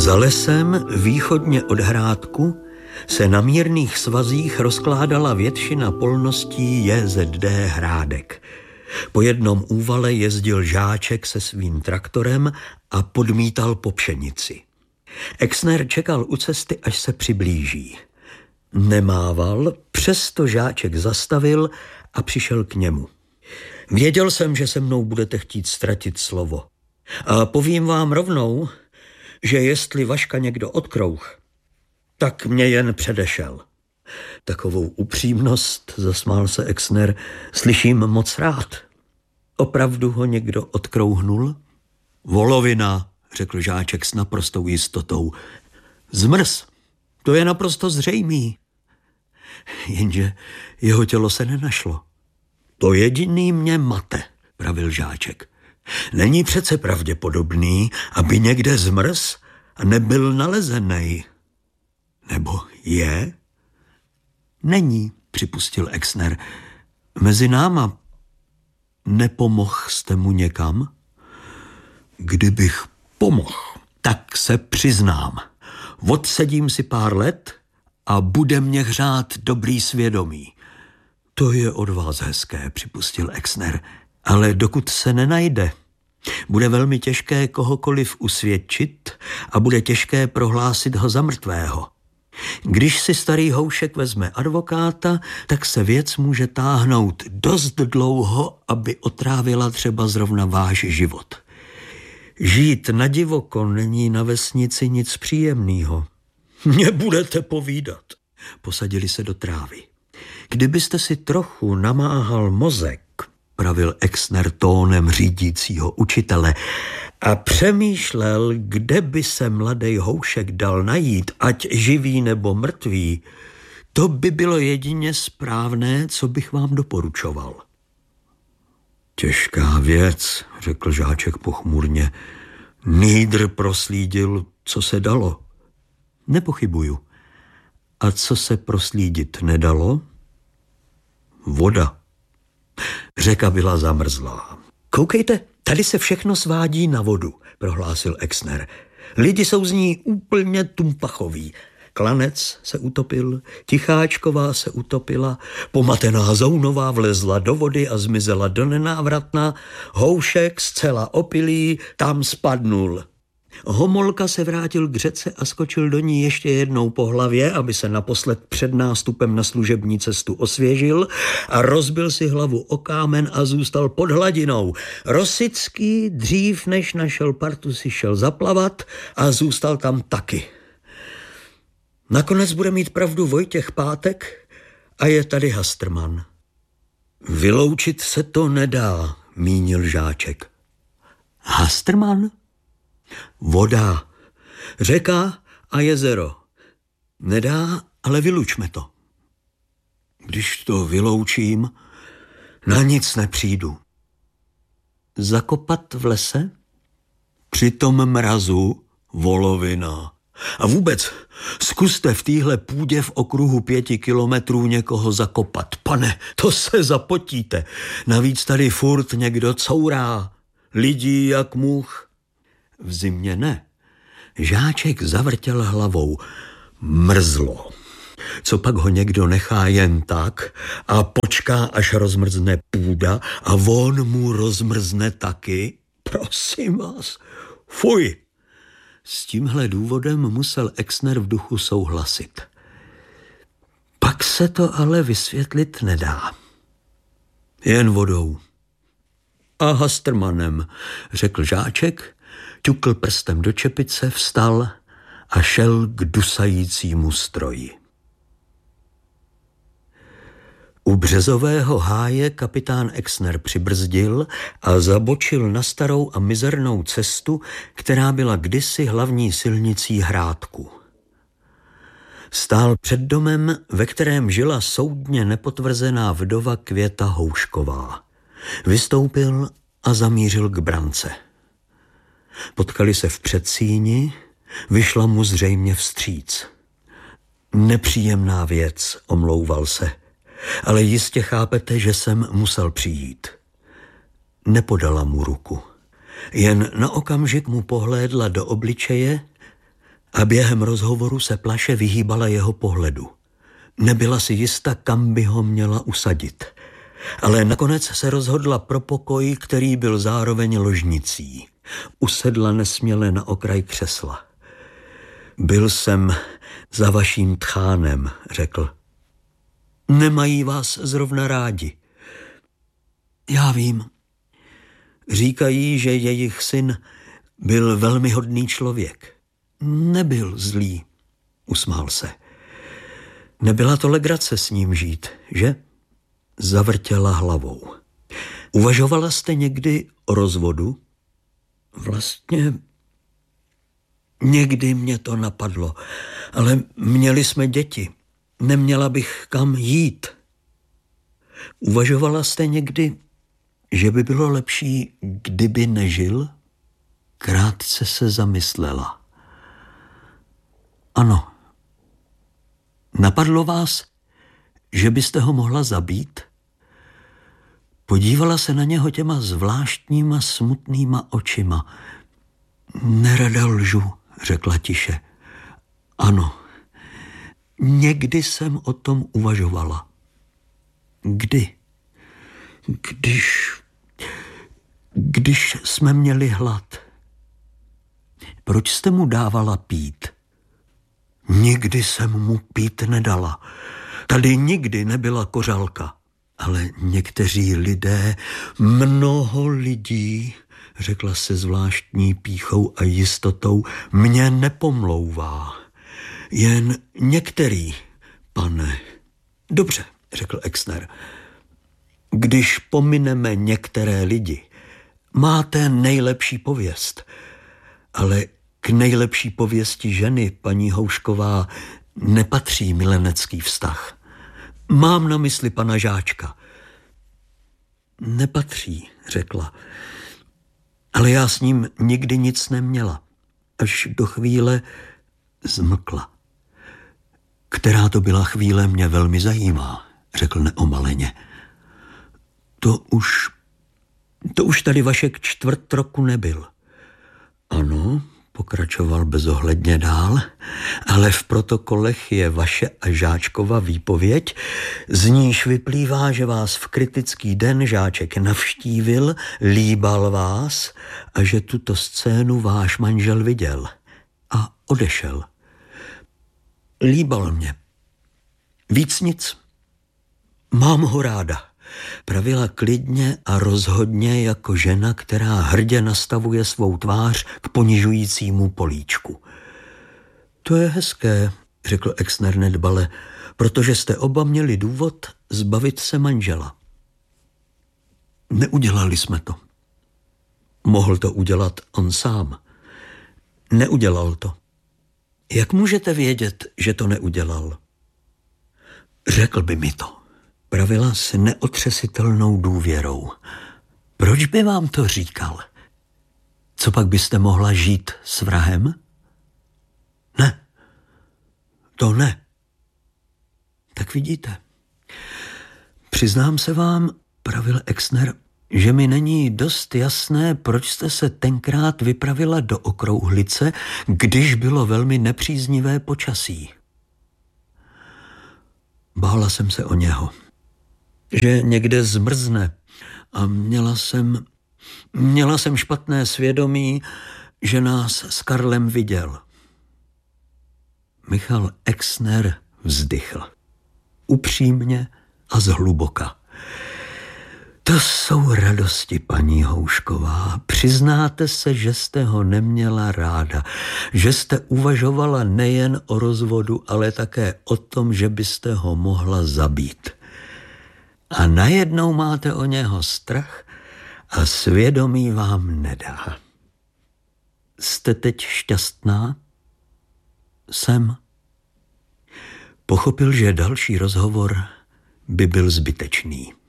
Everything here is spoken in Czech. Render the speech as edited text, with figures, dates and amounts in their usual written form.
Za lesem východně od Hrádku se na mírných svazích rozkládala většina polností JZD Hrádek. Po jednom úvale jezdil Žáček se svým traktorem a podmítal po pšenici. Exner čekal u cesty, až se přiblíží. Nemával, přesto Žáček zastavil a přišel k němu. Věděl jsem, že se mnou budete chtít ztratit slovo. A povím vám rovnou, že jestli Vaška někdo odkrouh, tak mě jen předešel. Takovou upřímnost, zasmál se Exner, slyším moc rád. Opravdu ho někdo odkrouhnul? Volovina, řekl Žáček s naprostou jistotou. Zmrz, to je naprosto zřejmý. Jenže jeho tělo se nenašlo. To jediný mě mate, pravil Žáček. Není přece pravděpodobný, aby někde zmrz a nebyl nalezený. Nebo je? Není, připustil Exner. Mezi náma nepomohl jste mu někam? Kdybych pomohl, tak se přiznám. Odsedím si pár let a bude mě hřát dobrý svědomí. To je od vás hezké, připustil Exner, ale dokud se nenajde, bude velmi těžké kohokoliv usvědčit a bude těžké prohlásit ho za mrtvého. Když si starý Houšek vezme advokáta, tak se věc může táhnout dost dlouho, aby otrávila třeba zrovna váš život. Žít na divoko není na vesnici nic příjemného. Mně budete povídat. Posadili se do trávy. Kdybyste si trochu namáhal mozek, pravil Exner tónem řídícího učitele, a přemýšlel, kde by se mladý Houšek dal najít, ať živý nebo mrtvý, to by bylo jedině správné, co bych vám doporučoval. Těžká věc, řekl Žáček pochmurně. Nýdr proslídil, co se dalo. Nepochybuju. A co se proslídit nedalo? Voda. Řeka byla zamrzlá. Koukejte, tady se všechno svádí na vodu, prohlásil Exner. Lidi jsou z ní úplně tumpachoví. Klanec se utopil, Ticháčková se utopila, pomatená Zounová vlezla do vody a zmizela do nenávratna, Houšek zcela opilý tam spadnul. Homolka se vrátil k řece a skočil do ní ještě jednou po hlavě, aby se naposled před nástupem na služební cestu osvěžil a rozbil si hlavu o kámen a zůstal pod hladinou. Rosický dřív než našel partu si šel zaplavat a zůstal tam taky. Nakonec bude mít pravdu Vojtěch Pátek a je tady Hastrman. Vyloučit se to nedá, mínil Žáček. Hastrman? Voda, řeka a jezero. Nedá, ale vylučme to. Když to vyloučím, na nic nepřijdu. Zakopat v lese? Při tom mrazu volovina. A vůbec, zkuste v téhle půdě v okruhu 5 kilometrů někoho zakopat. Pane, to se zapotíte. Navíc tady furt někdo courá. Lidí jak much. V zimě ne. Žáček zavrtěl hlavou. Mrzlo. Co pak ho někdo nechá jen tak a počká, až rozmrzne půda a on mu rozmrzne taky? Prosím vás. Fuj. S tímhle důvodem musel Exner v duchu souhlasit. Pak se to ale vysvětlit nedá. Jen vodou. A Hastrmanem, řekl Žáček, ťukl prstem do čepice, vstal a šel k dusajícímu stroji. U březového háje kapitán Exner přibrzdil a zabočil na starou a mizernou cestu, která byla kdysi hlavní silnicí Hrádku. Stál před domem, ve kterém žila soudně nepotvrzená vdova Květa Houšková. Vystoupil a zamířil k brance. Potkali se v předsíni, vyšla mu zřejmě vstříc. Nepříjemná věc, omlouval se, ale jistě chápete, že jsem musel přijít. Nepodala mu ruku. Jen na okamžik mu pohlédla do obličeje A během rozhovoru se plaše vyhýbala jeho pohledu. Nebyla si jista, kam by ho měla usadit. Ale nakonec se rozhodla pro pokoj, který byl zároveň ložnicí. Usedla nesměle na okraj křesla. Byl jsem za vaším tchánem, řekl. Nemají vás zrovna rádi. Já vím. Říkají, že jejich syn byl velmi hodný člověk. Nebyl zlý, usmál se. Nebyla to legrace s ním žít, že? Zavrtěla hlavou. Uvažovala jste někdy o rozvodu? Vlastně někdy mě to napadlo, ale měli jsme děti. Neměla bych kam jít. Uvažovala jste někdy, že by bylo lepší, kdyby nežil? Krátce se zamyslela. Ano. Napadlo vás, že byste ho mohla zabít? Podívala se na něho těma zvláštníma smutnýma očima. Nerada lžu, řekla tiše. Ano, někdy jsem o tom uvažovala. Kdy? Když jsme měli hlad. Proč jste mu dávala pít? Nikdy jsem mu pít nedala. Tady nikdy nebyla kořalka. Ale někteří lidé, mnoho lidí, řekla se zvláštní pýchou a jistotou, mě nepomlouvá. Jen některý, pane. Dobře, řekl Exner. Když pomineme některé lidi, máte nejlepší pověst. Ale k nejlepší pověsti ženy, paní Houšková, nepatří milenecký vztah. Mám na mysli pana Žáčka. Nepatří, řekla. Ale já s ním nikdy nic neměla. Až do chvíle zmlkla. Která to byla chvíle, mě velmi zajímá, řekl neomaleně. To už tady Vašek čtvrt roku nebyl. Ano, pokračoval bezohledně dál, ale v protokolech je vaše a Žáčkova výpověď, z níž vyplývá, že vás v kritický den Žáček navštívil, líbal vás a že tuto scénu váš manžel viděl a odešel. Líbal mě. Víc nic. Mám ho ráda. Pravila klidně a rozhodně jako žena, která hrdě nastavuje svou tvář k ponižujícímu políčku. To je hezké, řekl Exner nedbale, protože jste oba měli důvod zbavit se manžela. Neudělali jsme to. Mohl to udělat on sám. Neudělal to. Jak můžete vědět, že to neudělal? Řekl by mi to. Pravila s neotřesitelnou důvěrou. Proč by vám to říkal? Co pak byste mohla žít s vrahem? Ne. To ne. Tak vidíte. Přiznám se vám, pravil Exner, že mi není dost jasné, proč jste se tenkrát vypravila do Okrouhlice, když bylo velmi nepříznivé počasí. Bála jsem se o něho. Že někde zmrzne a měla jsem špatné svědomí, že nás s Karlem viděl. Michal Exner vzdychl. Upřímně a zhluboka. To jsou radosti, paní Houšková. Přiznáte se, že jste ho neměla ráda, že jste uvažovala nejen o rozvodu, ale také o tom, že byste ho mohla zabít. A najednou máte o něho strach a svědomí vám nedá. Jste teď šťastná? Jsem. Pochopil, že další rozhovor by byl zbytečný.